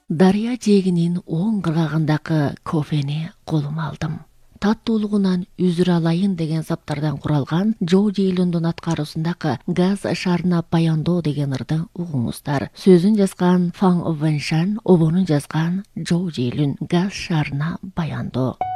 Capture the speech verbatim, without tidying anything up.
Дария жээгинин оң кыргагындагы кофени колума алдым. Таттуулугунан үзүр алайын деген саптардан куралган Джо Джейлундун аткаруусундагы газ шарына баяндоо деген ырды угуңуздар. Сөзүн жазган Фан Вэншан, обонун жазган Джо Джейлун. Газ шарына баяндоо.